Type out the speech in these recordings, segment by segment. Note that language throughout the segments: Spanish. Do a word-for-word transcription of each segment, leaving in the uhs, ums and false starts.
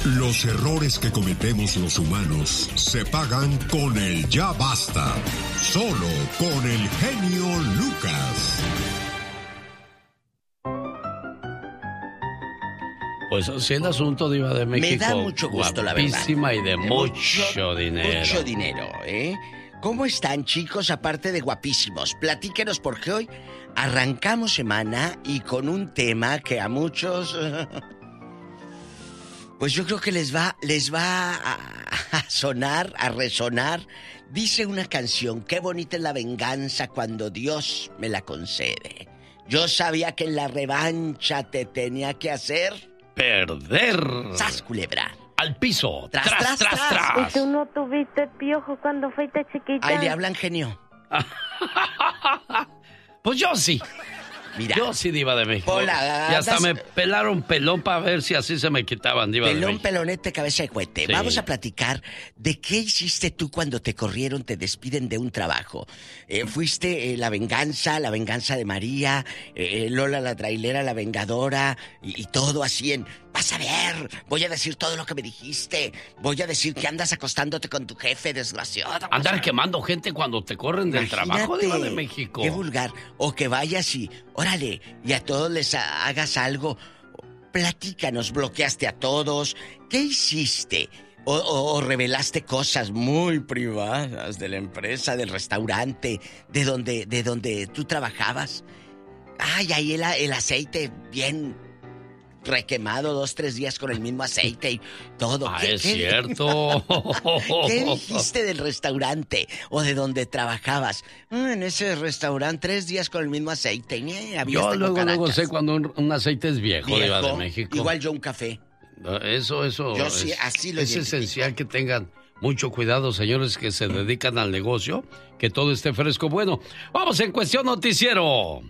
Los errores que cometemos los humanos se pagan con el ya basta. Solo con el genio Lucas. Pues así el asunto, Diva de México. Me da mucho gusto, la verdad. Guapísima y de mucho, mucho dinero. Mucho dinero, ¿eh? ¿Cómo están, chicos, aparte de guapísimos? Platíquenos, porque hoy arrancamos semana y con un tema que a muchos... Pues yo creo que les va, les va a, a sonar, a resonar. Dice una canción, qué bonita es la venganza cuando Dios me la concede. Yo sabía que en la revancha te tenía que hacer... perder. ¡Sas, culebra! Al piso. Tras, Tras, tras, tras, tras. tras. ¿Y tú no tuviste piojo cuando fuiste chiquita? Ahí le hablan, genio. Pues yo sí. Mira. Yo sí, Diva de México. Hola, y hasta das... me pelaron pelón para ver si así se me quitaban, Diva pelón, de México. Pelón, pelonete, cabeza de cohete. Sí. Vamos a platicar de qué hiciste tú cuando te corrieron, te despiden de un trabajo. Eh, fuiste eh, la venganza, la venganza de María, eh, Lola la trailera, la vengadora, y, y todo así en... Vas a ver, voy a decir todo lo que me dijiste. Voy a decir que andas acostándote con tu jefe, desgraciado. Andar quemando gente cuando te corren del Imagínate, trabajo, Diva de México. Qué vulgar. O que vayas y, órale, y a todos les ha, hagas algo. Platícanos, bloqueaste a todos. ¿Qué hiciste? O, o, o revelaste cosas muy privadas de la empresa, del restaurante, de donde, de donde tú trabajabas. Ay, ahí el, el aceite bien... requemado dos, tres días con el mismo aceite y todo. Ah, ¿Qué, es qué, cierto. ¿Qué dijiste del restaurante o de donde trabajabas? Ah, en ese restaurante, tres días con el mismo aceite. Eh, yo luego, luego sé cuando un, un aceite es viejo, viejo, Diva de México. Igual yo un café. Eso, eso. Yo es, sí, así lo Es identifico. esencial que tengan mucho cuidado, señores que se dedican al negocio, que todo esté fresco. Bueno, vamos en Cuestión Noticiero.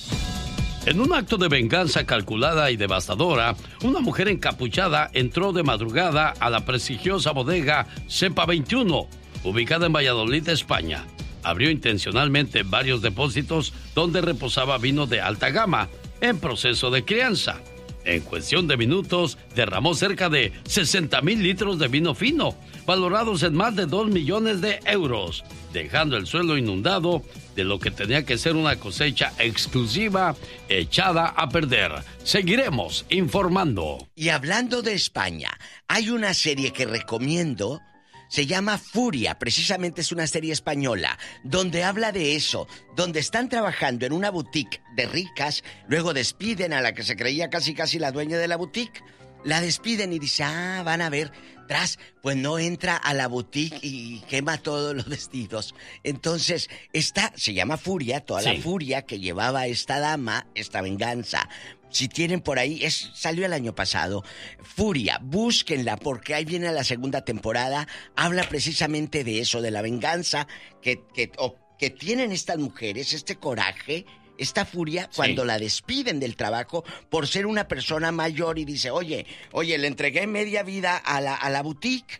En un acto de venganza calculada y devastadora, una mujer encapuchada entró de madrugada a la prestigiosa bodega Cepa veintiuno, ubicada en Valladolid, España. Abrió intencionalmente varios depósitos donde reposaba vino de alta gama, en proceso de crianza. En cuestión de minutos, derramó cerca de sesenta mil litros de vino fino, valorados en más de dos millones de euros, dejando el suelo inundado de lo que tenía que ser una cosecha exclusiva echada a perder. Seguiremos informando. Y hablando de España, hay una serie que recomiendo, se llama Furia, precisamente es una serie española, donde habla de eso, donde están trabajando en una boutique de ricas, luego despiden a la que se creía casi casi la dueña de la boutique, la despiden y dice, ah, van a ver, tras, pues no entra a la boutique y quema todos los vestidos. Entonces, esta se llama Furia, toda sí. La furia que llevaba esta dama, esta venganza. Si tienen por ahí, es, salió el año pasado. Furia, búsquenla porque ahí viene la segunda temporada. Habla precisamente de eso, de la venganza que, que, o, que tienen estas mujeres, este coraje, esta furia cuando sí. La despiden del trabajo por ser una persona mayor y dice, oye, oye, le entregué media vida a la, a la boutique,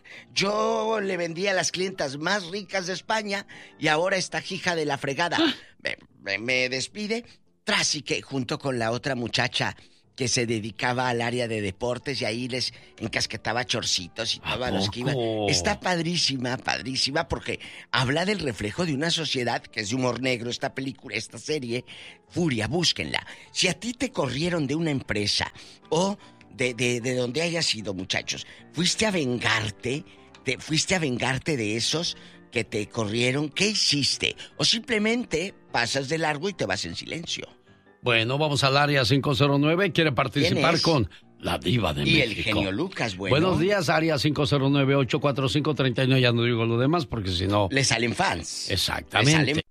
yo le vendí a las clientas más ricas de España y ahora esta hija de la fregada ¡Ah! me, me, me despide. Tras y que junto con la otra muchacha que se dedicaba al área de deportes y ahí les encasquetaba chorcitos y todos los que iban. Está padrísima, padrísima, porque habla del reflejo de una sociedad que es de humor negro, esta película, esta serie, Furia, búsquenla. Si a ti te corrieron de una empresa o de, de, de donde hayas sido, muchachos, fuiste a vengarte, te, fuiste a vengarte de esos que te corrieron, ¿qué hiciste? O simplemente pasas de largo y te vas en silencio. Bueno, vamos al área cinco cero nueve. ¿Quiere participar con la Diva de y México? Y el genio Lucas, bueno. Buenos días, área cinco cero nueve, ocho cuatro cinco, tres nueve. Ya no digo lo demás porque si no... Le salen fans. Exactamente. Le salen